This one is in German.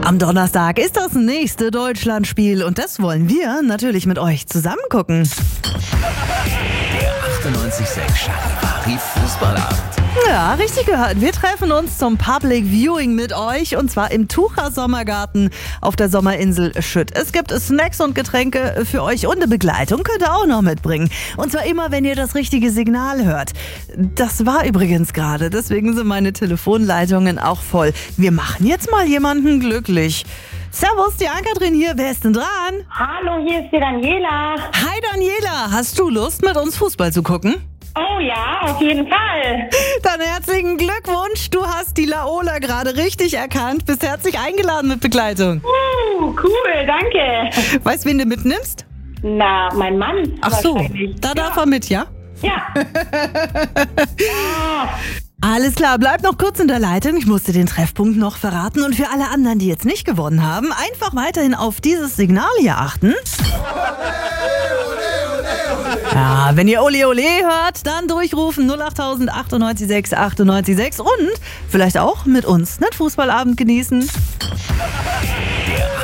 Am Donnerstag ist das nächste Deutschlandspiel und das wollen wir natürlich mit euch zusammen gucken. Der 98.6 Charivari Fußballabend. Ja, richtig gehört. Wir treffen uns zum Public Viewing mit euch und zwar im Tucher Sommergarten auf der Sommerinsel Schütt. Es gibt Snacks und Getränke für euch und eine Begleitung könnt ihr auch noch mitbringen. Und zwar immer, wenn ihr das richtige Signal hört. Das war übrigens gerade, deswegen sind meine Telefonleitungen auch voll. Wir machen jetzt mal jemanden glücklich. Servus, die Ann-Kathrin hier. Wer ist denn dran? Hallo, hier ist die Daniela. Hi Daniela, hast du Lust mit uns Fußball zu gucken? Oh ja, auf jeden Fall. Dann herzlichen Glückwunsch, du hast die Laola gerade richtig erkannt, bist herzlich eingeladen mit Begleitung. Cool, danke. Weißt du, wen du mitnimmst? Na, mein Mann. Ach so, wahrscheinlich. da darf er mit, ja? Ja. Alles klar, bleib noch kurz in der Leitung. Ich musste den Treffpunkt noch verraten. Und für alle anderen, die jetzt nicht gewonnen haben, einfach weiterhin auf dieses Signal hier achten. Ja, wenn ihr Ole Ole hört, dann durchrufen 08000 98 6 98 6 und vielleicht auch mit uns einen Fußballabend genießen.